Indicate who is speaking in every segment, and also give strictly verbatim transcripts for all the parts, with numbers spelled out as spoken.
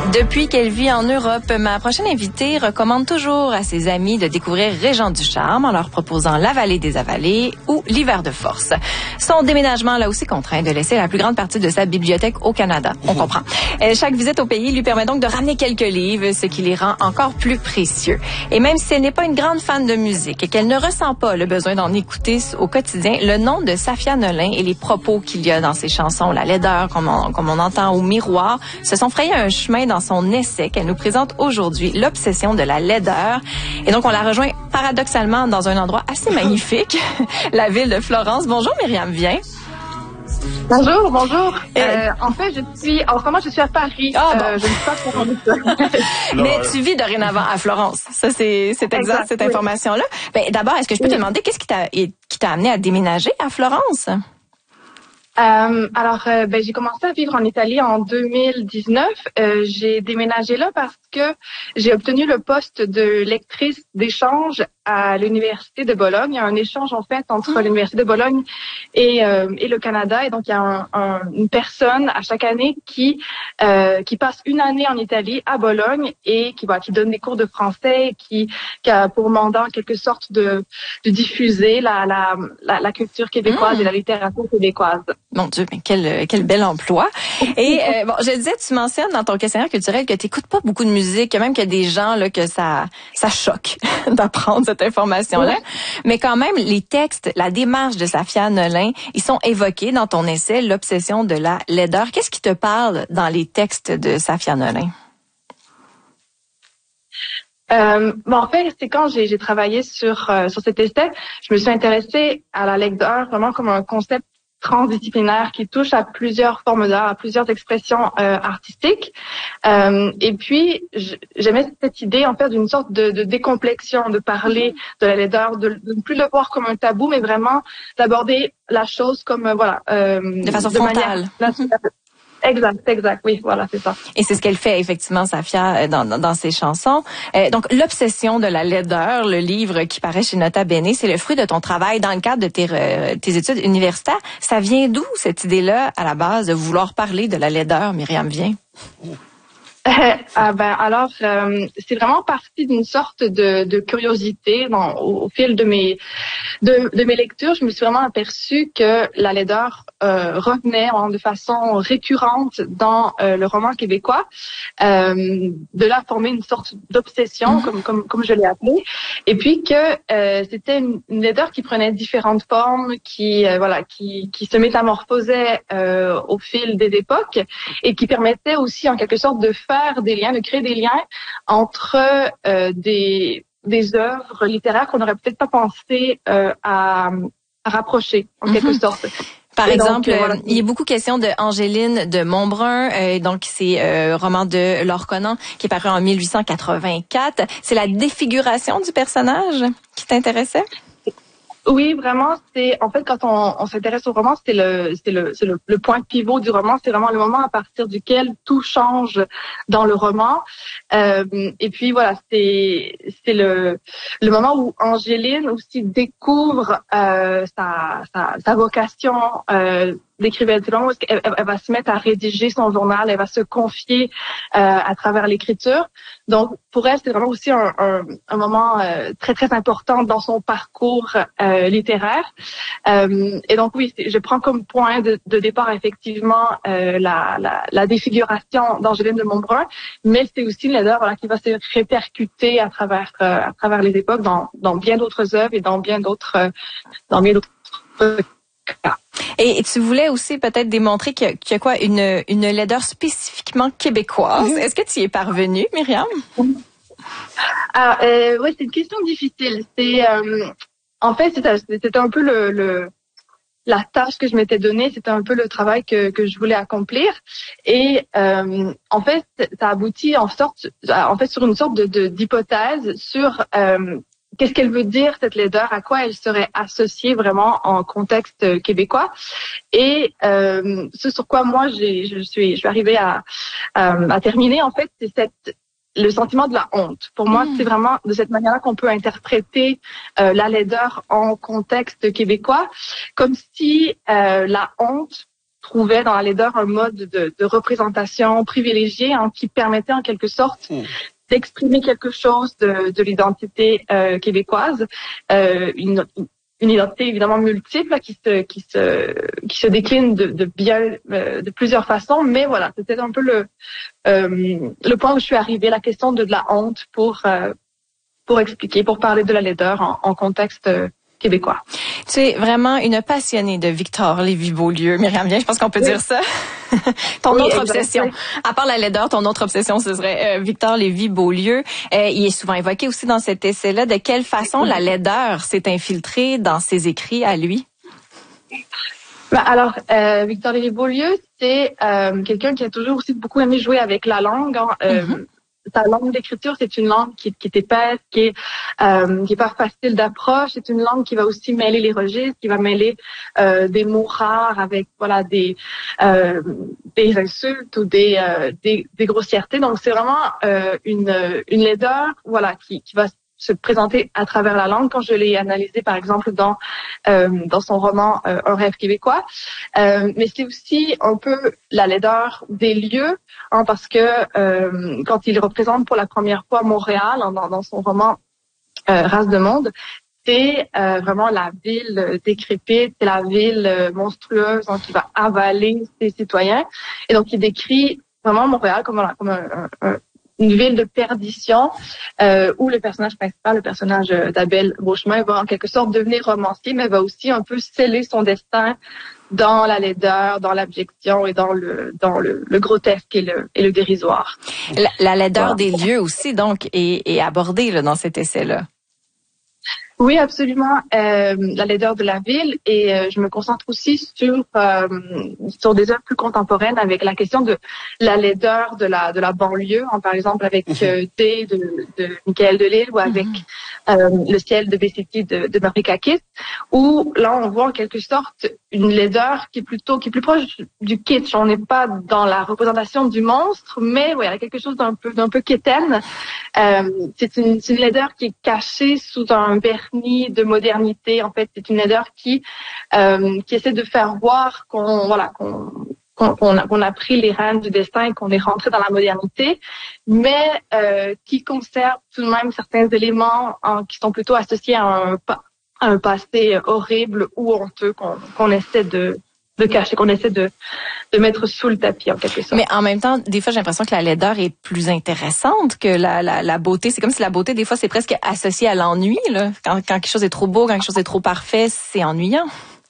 Speaker 1: Depuis qu'elle vit en Europe, ma prochaine invitée recommande toujours à ses amis de découvrir Régent du Charme en leur proposant La Vallée des Avalées ou L'Hiver de Force. Son déménagement l'a aussi contraint de laisser la plus grande partie de sa bibliothèque au Canada. On comprend. Chaque visite au pays lui permet donc de ramener quelques livres, ce qui les rend encore plus précieux. Et même si elle n'est pas une grande fan de musique et qu'elle ne ressent pas le besoin d'en écouter au quotidien, le nom de Safia Nolin et les propos qu'il y a dans ses chansons, La laideur, comme on, comme on entend au Miroir, se sont frayés un chemin dans son essai qu'elle nous présente aujourd'hui, L'obsession de la laideur. Et donc, on la rejoint paradoxalement dans un endroit assez magnifique, la ville de Florence. Bonjour Myriam Viens.
Speaker 2: Bonjour, bonjour. Euh, en fait, je suis, en ce moment, je suis à Paris.
Speaker 1: Ah, bon.
Speaker 2: euh, je ne suis pas à Florence.
Speaker 1: Mais tu vis dorénavant à Florence. Ça, c'est, c'est exact, exact cette oui. information-là. Ben, d'abord, est-ce que je peux oui. te demander qu'est-ce qui t'a, qui t'a amené à déménager à Florence?
Speaker 2: Euh, alors, euh, ben, j'ai commencé à vivre en Italie en deux mille dix-neuf. Euh, j'ai déménagé là parce que j'ai obtenu le poste de lectrice d'échange à l'Université de Bologne. Il y a un échange, en fait, entre mmh. l'Université de Bologne et, euh, et le Canada. Et donc, il y a un, un, une personne à chaque année qui euh, qui passe une année en Italie, à Bologne, et qui, bah, qui donne des cours de français, qui, qui a pour mandat, en quelque sorte, de, de diffuser la, la, la, la culture québécoise mmh. et la littérature québécoise.
Speaker 1: Mon Dieu, mais quel quel bel emploi. Et euh, bon, je disais, tu mentionnes dans ton questionnaire culturel que tu n'écoutes pas beaucoup de musique, même qu'il y a des gens là que ça ça choque d'apprendre cette information-là. Ouais. Mais quand même, les textes, la démarche de Safia Nolin, ils sont évoqués dans ton essai L'obsession de la laideur. Qu'est-ce qui te parle dans les textes de Safia Nolin?
Speaker 2: Euh, bon, en fait, c'est quand j'ai, j'ai travaillé sur euh, sur cet essai, je me suis intéressée à la laideur vraiment comme un concept transdisciplinaire qui touche à plusieurs formes d'art, à plusieurs expressions euh, artistiques. Euh, et puis, j'aimais cette idée, en fait, d'une sorte de, de décomplexion, de parler de la laideur, de, de ne plus le voir comme un tabou, mais vraiment d'aborder la chose comme, euh, voilà... Euh,
Speaker 1: de façon de frontale.
Speaker 2: Manière, Exact, exact, oui, voilà, c'est ça.
Speaker 1: Et c'est ce qu'elle fait effectivement, Safia, dans, dans, dans ses chansons. Euh, donc, L'obsession de la laideur, le livre qui paraît chez Nota Bene, c'est le fruit de ton travail dans le cadre de tes, euh, tes études universitaires. Ça vient d'où, cette idée-là, à la base, de vouloir parler de la laideur, Myriam Viens?
Speaker 2: Ah ben alors euh, c'est vraiment parti d'une sorte de, de curiosité dans, au, au fil de mes de, de mes lectures. Je me suis vraiment aperçue que la laideur euh, revenait hein, de façon récurrente dans euh, le roman québécois. Euh, de là former une sorte d'obsession, mmh. comme comme comme je l'ai appelé, et puis que euh, c'était une, une laideur qui prenait différentes formes, qui euh, voilà qui qui se métamorphosait euh, au fil des époques et qui permettait aussi en quelque sorte de faire des liens, de créer des liens entre euh, des des œuvres littéraires qu'on n'aurait peut-être pas pensé euh, à, à rapprocher en mm-hmm. quelque sorte.
Speaker 1: Par
Speaker 2: et
Speaker 1: exemple,
Speaker 2: donc, euh, voilà.
Speaker 1: il y a beaucoup question de Angéline de Montbrun, euh, donc c'est euh, roman de Laure Conan qui est paru en mille huit cent quatre-vingt-quatre. C'est la défiguration du personnage qui t'intéressait?
Speaker 2: Oui, vraiment, c'est en fait quand on, on s'intéresse au roman, c'est le c'est le c'est le, le point pivot du roman, c'est vraiment le moment à partir duquel tout change dans le roman. Euh, et puis voilà, c'est c'est le le moment où Angéline aussi découvre euh, sa, sa sa vocation euh, d'écrivaine. C'est le moment où elle, elle va se mettre à rédiger son journal, elle va se confier euh, à travers l'écriture. Donc pour elle, c'est vraiment aussi un un, un moment euh, très très important dans son parcours euh, littéraire. Euh, et donc oui, je prends comme point de, de départ effectivement euh, la, la, la défiguration d'Angéline de Montbrun, mais c'est aussi une laideur voilà, qui va se répercuter à travers euh, à travers les époques dans, dans bien d'autres œuvres et dans bien d'autres euh, dans bien d'autres cas.
Speaker 1: Et tu voulais aussi peut-être démontrer qu'il y a, qu'il y a quoi une une laideur spécifiquement québécoise. Est-ce que tu y es parvenue, Myriam?
Speaker 2: Ah, euh, oui, c'est une question difficile. C'est euh, en fait c'était, c'était un peu le, le la tâche que je m'étais donnée, c'était un peu le travail que que je voulais accomplir. Et euh, en fait, ça aboutit en sorte en fait sur une sorte de, de d'hypothèse sur euh, qu'est-ce qu'elle veut dire, cette laideur, à quoi elle serait associée vraiment en contexte québécois. Et euh, ce sur quoi moi j'ai, je suis, je suis arrivée à, à, à terminer, en fait, c'est cette le sentiment de la honte. Pour moi, mmh. c'est vraiment de cette manière-là qu'on peut interpréter euh, la laideur en contexte québécois, comme si euh, la honte trouvait dans la laideur un mode de, de représentation privilégiée, hein, qui permettait en quelque sorte mmh. d'exprimer quelque chose de, de l'identité euh, québécoise, euh, une, une identité évidemment multiple là, qui se qui se qui se décline de, de bien euh, de plusieurs façons, mais voilà, c'était un peu le euh, le point où je suis arrivée, la question de, de la honte pour euh, pour expliquer, pour parler de la laideur en, en contexte euh, québécois.
Speaker 1: Tu es vraiment une passionnée de Victor Lévy-Beaulieu, Myriam Bien, je pense qu'on peut oui. dire ça. ton oui, autre obsession, exactement. À part la laideur, ton autre obsession, ce serait euh, Victor Lévy-Beaulieu. Euh, il est souvent évoqué aussi dans cet essai-là. De quelle façon la laideur s'est infiltrée dans ses écrits à lui?
Speaker 2: Ben alors, euh, Victor Lévy-Beaulieu, c'est euh, quelqu'un qui a toujours aussi beaucoup aimé jouer avec la langue. Hein, euh, mm-hmm. Sa langue d'écriture, c'est une langue qui, qui est épaisse, qui est, euh, qui est pas facile d'approche. C'est une langue qui va aussi mêler les registres, qui va mêler euh, des mots rares avec voilà des euh, des insultes ou des euh, des, des grossièretés. Donc c'est vraiment euh, une une laideur voilà qui qui va se présenter à travers la langue. Quand je l'ai analysé, par exemple, dans euh, dans son roman euh, Un rêve québécois. Euh, mais c'est aussi un peu la laideur des lieux, hein, parce que euh, quand il représente pour la première fois Montréal, hein, dans, dans son roman euh, Race de monde, c'est euh, vraiment la ville décrépite, c'est la ville euh, monstrueuse, hein, qui va avaler ses citoyens. Et donc, il décrit vraiment Montréal comme, voilà, comme un, un, un une ville de perdition euh, où le personnage principal, le personnage d'Abel Beauchemin, va en quelque sorte devenir romancier, mais va aussi un peu sceller son destin dans la laideur, dans l'abjection et dans le dans le, le grotesque et le et le dérisoire.
Speaker 1: La, la laideur voilà. des lieux aussi, donc, est, est abordée là, dans cet essai-là.
Speaker 2: Oui, absolument. Euh, la laideur de la ville, et euh, je me concentre aussi sur euh, sur des œuvres plus contemporaines avec la question de la laideur de la de la banlieue, hein, par exemple avec euh, T de, de Michael Delisle ou avec euh, Le ciel de Besséti de, de Marie Kakis, où là on voit en quelque sorte une laideur qui est plutôt qui est plus proche du kitsch. On n'est pas dans la représentation du monstre, mais ouais, il y a quelque chose d'un peu d'un peu quétaine. Euh, c'est une, c'est une laideur qui est cachée sous un vernis de modernité. En fait, c'est une laideur qui euh, qui essaie de faire voir qu'on voilà qu'on qu'on, qu'on, a, qu'on a pris les rênes du destin et qu'on est rentré dans la modernité, mais euh, qui conserve tout de même certains éléments hein, qui sont plutôt associés à un, à un passé horrible ou honteux qu'on, qu'on essaie de de cacher, qu'on essaie de de mettre sous le tapis en quelque sorte.
Speaker 1: Mais en même temps, des fois, j'ai l'impression que la laideur est plus intéressante que la la, la beauté. C'est comme si la beauté, des fois, c'est presque associé à l'ennui. Là. Quand, quand quelque chose est trop beau, quand quelque chose est trop parfait, c'est ennuyant.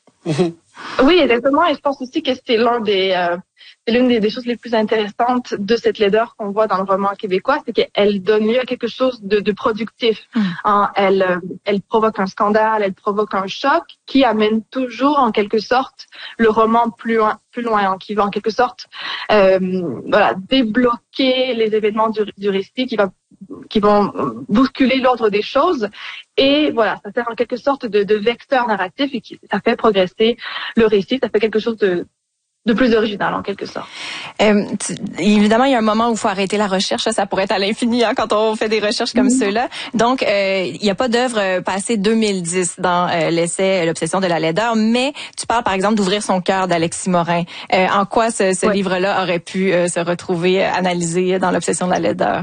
Speaker 2: Oui, exactement. Et je pense aussi que c'est l'un des, euh, c'est l'une des, des choses les plus intéressantes de cette laideur qu'on voit dans le roman québécois, c'est qu'elle donne lieu à quelque chose de, de productif. Mm. Hein, elle, euh, elle provoque un scandale, elle provoque un choc qui amène toujours en quelque sorte le roman plus loin, plus loin, hein, qui va en quelque sorte, euh, voilà, débloquer les événements du, du récit, qui va qui vont bousculer l'ordre des choses. Et voilà, ça sert en quelque sorte de, de vecteur narratif et qui, ça fait progresser le récit, ça fait quelque chose de, de plus original en quelque sorte. Euh,
Speaker 1: tu, évidemment, il y a un moment où il faut arrêter la recherche. Ça, ça pourrait être à l'infini hein, quand on fait des recherches comme mm-hmm. ceux-là. Donc, euh, il n'y a pas d'œuvre passée deux mille dix dans euh, l'essai L'obsession de la laideur, mais tu parles par exemple d'Ouvrir son cœur d'Alexis Morin. Euh, en quoi ce, ce ouais. livre-là aurait pu euh, se retrouver analysé dans L'obsession de la laideur?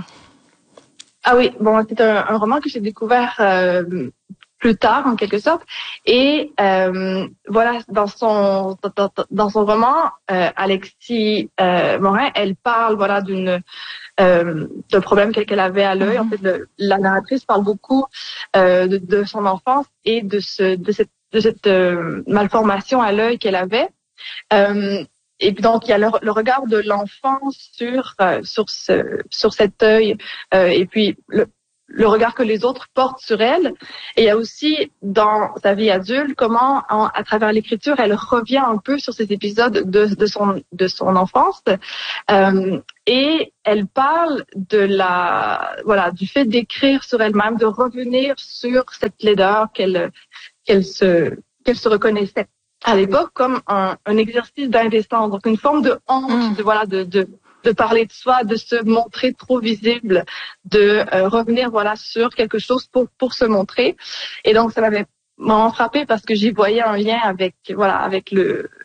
Speaker 2: Ah oui, bon, c'est un, un roman que j'ai découvert euh, plus tard en quelque sorte, et euh, voilà, dans son dans, dans son roman, euh, Alexis euh, Morin, elle parle voilà d'une euh, d'un problème qu'elle avait à l'œil. Mm-hmm. En fait, le, la narratrice parle beaucoup euh, de, de son enfance et de ce de cette de cette euh, malformation à l'œil qu'elle avait. Euh, Et puis donc il y a le, le regard de l'enfant sur euh, sur ce sur cet œil euh, et puis le, le regard que les autres portent sur elle. Et il y a aussi dans sa vie adulte comment en, à travers l'écriture elle revient un peu sur ces épisodes de de son de son enfance euh, et elle parle de la voilà du fait d'écrire sur elle-même, de revenir sur cette laideur qu'elle qu'elle se qu'elle se reconnaissait à l'époque comme un, un exercice d'indécence, donc une forme de honte, mmh. de voilà, de, de de parler de soi, de se montrer trop visible, de euh, revenir voilà sur quelque chose pour pour se montrer. Et donc ça m'avait vraiment frappé parce que j'y voyais un lien avec voilà avec le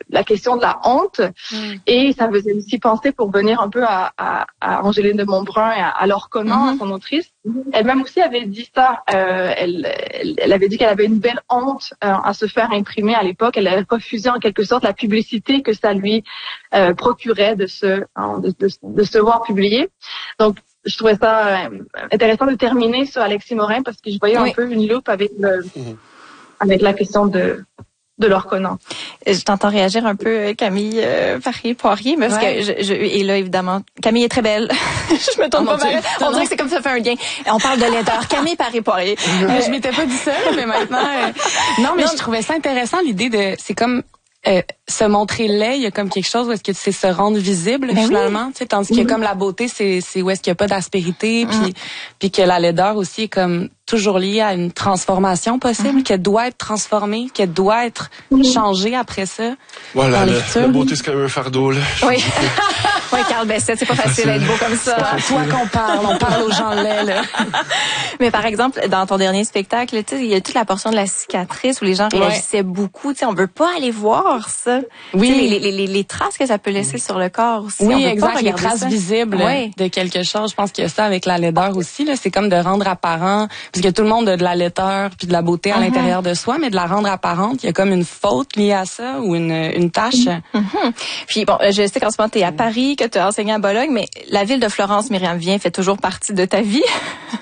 Speaker 2: la question de la honte. Mm. Et ça faisait aussi penser, pour venir un peu à, à, à Angéline de Montbrun et à, à Laure Conant, mm-hmm. son autrice. Elle-même aussi avait dit ça. Euh, elle, elle, elle avait dit qu'elle avait une belle honte euh, à se faire imprimer à l'époque. Elle avait refusé en quelque sorte la publicité que ça lui euh, procurait de se, hein, de, de, de se voir publier. Donc, je trouvais ça euh, intéressant de terminer sur Alexis Morin parce que je voyais oui. un peu une loupe avec le, mmh. avec la question de de Laure Conant.
Speaker 1: Je t'entends réagir un peu, Camille euh, Paré-Poirier, parce ouais. que je, je et là évidemment, Camille est très belle. je me tourne oh, pas mal. On non. dirait que c'est comme ça fait un lien. On parle de laideur. Camille Paré-Poirier.
Speaker 3: Euh, je m'étais pas dit ça, mais maintenant. Euh... Non, mais non, je trouvais ça intéressant l'idée de, c'est comme. Euh, se montrer laid, il y a comme quelque chose où est-ce que c'est se rendre visible ben finalement, oui. tu sais, tandis que mm-hmm. comme la beauté, c'est c'est où est-ce qu'il y a pas d'aspérité, puis mm. puis que la laideur aussi est comme toujours liée à une transformation possible, mm-hmm. qu'elle doit être transformée, qu'elle doit être mm-hmm. changée après ça.
Speaker 4: Voilà, la, la beauté c'est quand même un fardeau là.
Speaker 1: Oui. Oui, Carl Bessette, c'est pas facile d'être beau comme ça.
Speaker 3: C'est toi qu'on parle, on parle aux gens laids là.
Speaker 1: Mais par exemple, dans ton dernier spectacle, tu sais, il y a toute la portion de la cicatrice où les gens réagissaient ouais. beaucoup, tu sais, on veut pas aller voir ça. Oui. Tu sais, les, les, les, les traces que ça peut laisser sur le corps aussi.
Speaker 3: Oui,
Speaker 1: on
Speaker 3: exact, les traces ça. visibles oui. de quelque chose. Je pense qu'il y a ça avec la laideur aussi là, c'est comme de rendre apparent, parce que tout le monde a de la laideur puis de la beauté à uh-huh. l'intérieur de soi, mais de la rendre apparente, il y a comme une faute liée à ça ou une une tâche.
Speaker 1: Uh-huh. Puis bon, je sais qu'en ce moment tu es à Paris, que tu as enseigné à Bologne, mais la ville de Florence, Myriam Vien, fait toujours partie de ta vie.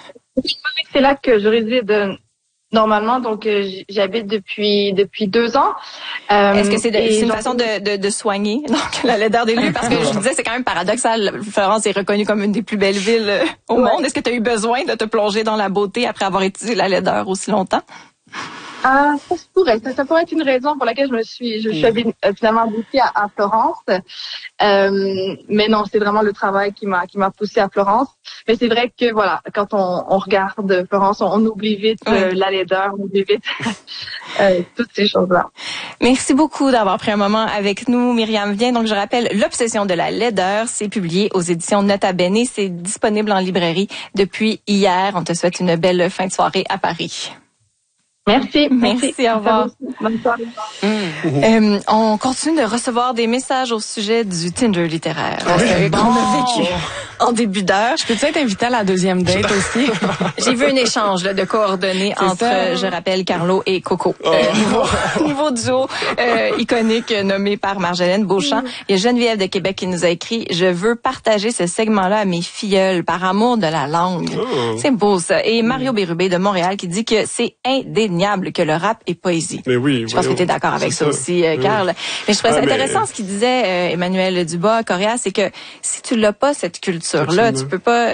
Speaker 2: C'est là que je réside normalement, donc euh, j'habite depuis depuis deux ans.
Speaker 1: Euh, Est-ce que c'est, de, c'est une façon de, de, de soigner donc la laideur des lieux? Parce que je disais, c'est quand même paradoxal. Florence est reconnue comme une des plus belles villes au ouais. monde. Est-ce que tu as eu besoin de te plonger dans la beauté après avoir étudié la laideur aussi longtemps?
Speaker 2: Ah, ça se pourrait. Ça, ça pourrait être une raison pour laquelle je me suis, je, je suis habitée, finalement habitée à, à Florence. Euh, mais non, c'est vraiment le travail qui m'a, qui m'a poussée à Florence. Mais c'est vrai que voilà, quand on, on regarde Florence, on, on oublie vite euh, la laideur, on oublie vite euh, toutes ces choses-là.
Speaker 1: Merci beaucoup d'avoir pris un moment avec nous, Myriam Vien. Donc, je rappelle, L'Obsession de la laideur, c'est publié aux éditions Nota Bene. C'est disponible en librairie depuis hier. On te souhaite une belle fin de soirée à Paris.
Speaker 2: Merci.
Speaker 1: Merci, Merci, au revoir.
Speaker 2: Bonne soirée.
Speaker 1: Mmh. Euh, on continue de recevoir des messages au sujet du Tinder littéraire
Speaker 4: oui,
Speaker 1: euh,
Speaker 4: bon.
Speaker 1: qu'on a vécu en début d'heure.
Speaker 3: Je peux-tu être invitée à la deuxième date aussi?
Speaker 1: J'ai vu un échange là, de coordonnées C'est entre, ça. je rappelle, Carlo et Coco. Oh. Euh, nouveau, nouveau duo euh, iconique nommé par Marjolaine Beauchamp. Il y a Geneviève de Québec qui nous a écrit « Je veux partager ce segment-là à mes filleuls par amour de la langue. Oh. » C'est beau ça. Et Mario Bérubé de Montréal qui dit que c'est indéniable que le rap est poésie.
Speaker 4: Mais oui,
Speaker 1: je pense oui, que tu es d'accord avec ça, ça aussi, euh, Carl. Oui. Mais je trouve ça ah, intéressant mais... ce qu'il disait euh, Emmanuel Dubois, Correa, c'est que si tu l'as pas, cette culture-là, tu peux pas...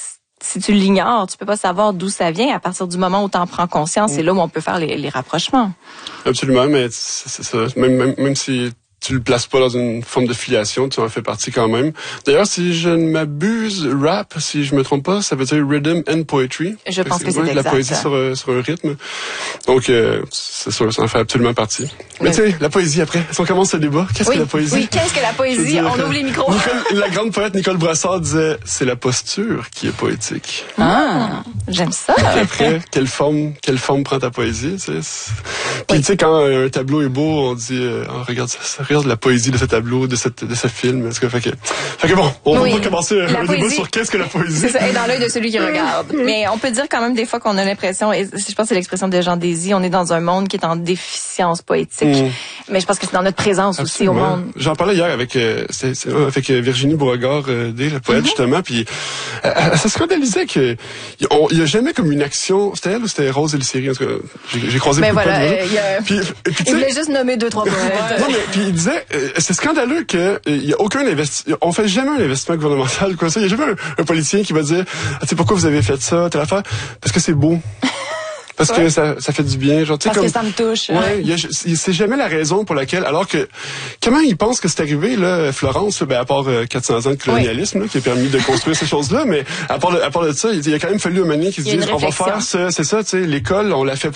Speaker 1: Si tu l'ignores, tu peux pas savoir d'où ça vient. À partir du moment où tu en prends conscience, mm. c'est là où on peut faire les, les rapprochements.
Speaker 4: Absolument, mais c'est ça. Même, même, même si tu le places pas dans une forme de filiation, tu en fais partie quand même. D'ailleurs, si je ne m'abuse, rap, si je me trompe pas, ça veut dire rhythm and poetry.
Speaker 1: Je pense que c'est
Speaker 4: ouais,
Speaker 1: exact.
Speaker 4: La poésie sur, sur un rythme. Donc, euh, c'est sûr, ça en fait absolument partie. Mais oui. tu sais, la poésie après, si on commence ce débat, qu'est-ce
Speaker 1: oui.
Speaker 4: que la poésie?
Speaker 1: Oui, qu'est-ce que la poésie? Dire, on ouvre les micros.
Speaker 4: Nicole, la grande poète Nicole Brassard disait, c'est la posture qui est poétique.
Speaker 1: Ah, j'aime ça.
Speaker 4: Et après, quelle forme, quelle forme prend ta poésie, tu sais? Puis oui. tu sais, quand un tableau est beau, on dit, euh, oh, regarde ça, ça, regarde la poésie de ce tableau, de cette, de ce film. Est-ce que, fait que, fait que bon, on oui. va commencer un débat sur qu'est-ce que la poésie.
Speaker 1: C'est ça, et dans l'œil de celui qui regarde. Mais on peut dire quand même des fois qu'on a l'impression, et je pense que c'est l'expression de Jean Désy, on est dans un monde qui est en déficience poétique. Mm. Mais je pense que c'est dans notre présence Absolument. aussi au monde.
Speaker 4: J'en parlais hier avec, euh, c'est, c'est, avec Virginie Beauregard, euh, la poète, mm-hmm. justement, puis euh, elle se scandalisait que il y a jamais comme une action, c'était elle ou c'était Rose Elséry, en tout cas, j'ai, j'ai croisé
Speaker 1: mais
Speaker 4: beaucoup
Speaker 1: voilà,
Speaker 4: de
Speaker 1: euh, y a...
Speaker 4: puis, puis,
Speaker 1: il voulait juste nommer deux, trois poètes.
Speaker 4: Non, mais puis il disait, euh, c'est scandaleux que il y a aucun investissement, on fait jamais un investissement gouvernemental, quoi ça. Il y a jamais un, un politicien qui va dire, ah, tu sais pourquoi vous avez fait ça, telle affaire, parce que c'est beau. Parce ouais. que ça, ça fait du bien, genre, tu sais,
Speaker 3: parce
Speaker 4: comme.
Speaker 3: que ça me touche.
Speaker 4: Ouais, y a, c'est jamais la raison pour laquelle, alors que, comment ils pensent que c'est arrivé, là, Florence, ben, à part euh, quatre cents ans de colonialisme, oui. là, qui a permis de construire ces choses-là, mais à part de, à part de ça, il, il a quand même fallu un moment qui se disent, on va faire ça, c'est ça, tu sais, l'école, on l'a fait